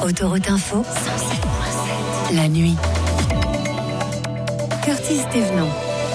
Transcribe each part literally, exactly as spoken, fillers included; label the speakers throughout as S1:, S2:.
S1: Autoroute Info, la nuit. Curtis Thévenon.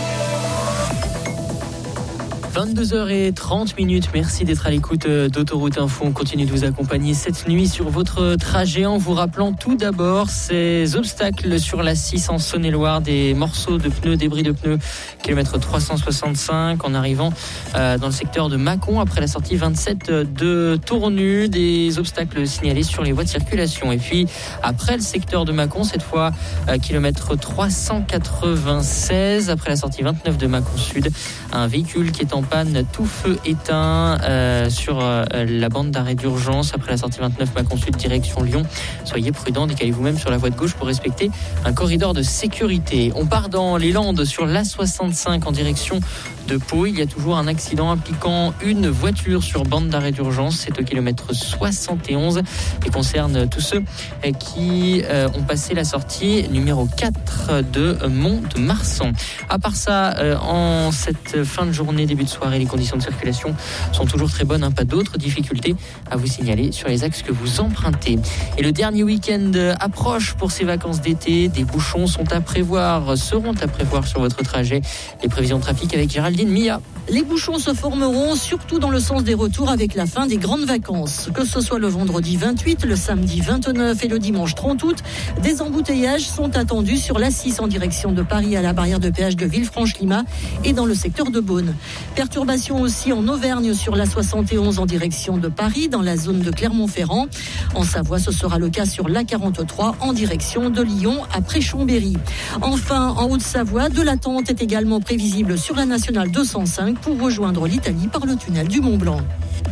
S2: vingt-deux heures trente minutes, merci d'être à l'écoute d'Autoroute Info. On continue de vous accompagner cette nuit sur votre trajet en vous rappelant tout d'abord ces obstacles sur l'A six en Saône-et-Loire, des morceaux de pneus, débris de pneus, kilomètre trois cent soixante-cinq en arrivant euh, dans le secteur de Mâcon après la sortie vingt-sept de Tournu, des obstacles signalés sur les voies de circulation. Et puis après le secteur de Mâcon, cette fois euh, kilomètre trois cent quatre-vingt-seize, après la sortie vingt-neuf de Mâcon Sud, un véhicule qui est en panne, tout feu éteint euh, sur euh, la bande d'arrêt d'urgence après la sortie vingt-neuf Mâcon Sud direction Lyon. Soyez prudents, décalez-vous même sur la voie de gauche pour respecter un corridor de sécurité. On part dans les Landes sur l'A soixante-cinq en direction de Pau. Il y a toujours un accident impliquant une voiture sur bande d'arrêt d'urgence. C'est au kilomètre soixante et onze et concerne tous ceux qui euh, ont passé la sortie numéro quatre de Mont-de-Marsan. À part ça, euh, en cette fin de journée, début de soirée, les conditions de circulation sont toujours très bonnes, hein, pas d'autres difficultés à vous signaler sur les axes que vous empruntez. Et le dernier week-end approche pour ces vacances d'été. Des bouchons sont à prévoir, seront à prévoir sur votre trajet. Les prévisions de trafic avec Géraldine Mia.
S3: Les bouchons se formeront surtout dans le sens des retours avec la fin des grandes vacances. Que ce soit le vendredi vingt-huit, le samedi vingt-neuf et le dimanche trente août, des embouteillages sont attendus sur l'A six en direction de Paris à la barrière de péage de Villefranche-Lima et dans le secteur de Beaune. Perturbations aussi en Auvergne sur l'A soixante et onze en direction de Paris dans la zone de Clermont-Ferrand. En Savoie, ce sera le cas sur l'A quarante-trois en direction de Lyon après Chambéry. Enfin, en Haute-Savoie, de l'attente est également prévisible sur la nationale deux cent cinq pour rejoindre l'Italie par le tunnel du Mont-Blanc.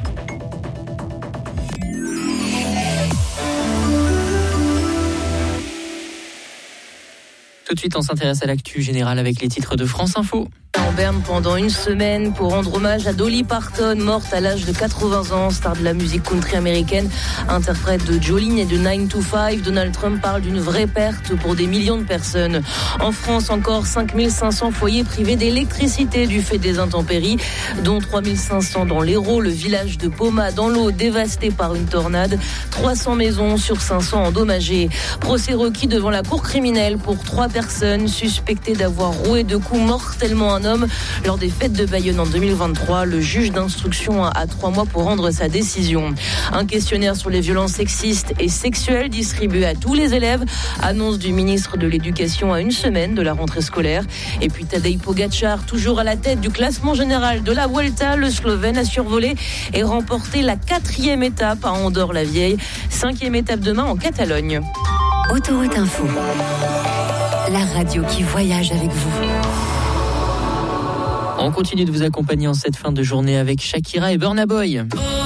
S2: Tout de suite, on s'intéresse à l'actu générale avec les titres de France Info.
S4: En Berne pendant une semaine pour rendre hommage à Dolly Parton, morte à l'âge de quatre-vingts ans, star de la musique country américaine, interprète de Jolene et de nine to five. Donald Trump parle d'une vraie perte pour des millions de personnes. En France, encore cinq mille cinq cents foyers privés d'électricité du fait des intempéries, dont trois mille cinq cents dans l'Hérault, le village de Poma dans l'eau dévasté par une tornade, trois cents maisons sur cinq cents endommagées. Procès requis devant la cour criminelle pour trois personnes suspectées d'avoir roué de coups mortellement un homme lors des fêtes de Bayonne en deux mille vingt-trois. Le juge d'instruction a trois mois pour rendre sa décision. Un questionnaire sur les violences sexistes et sexuelles distribué à tous les élèves. Annonce du ministre de l'Éducation à une semaine de la rentrée scolaire. Et puis Tadej Pogačar, toujours à la tête du classement général de la Vuelta. Le Slovène a survolé et remporté la quatrième étape à Andorre-la-Vieille. Cinquième étape demain en Catalogne.
S1: Autoroute Info, la radio qui voyage avec vous.
S2: On continue de vous accompagner en cette fin de journée avec Shakira et Burna Boy.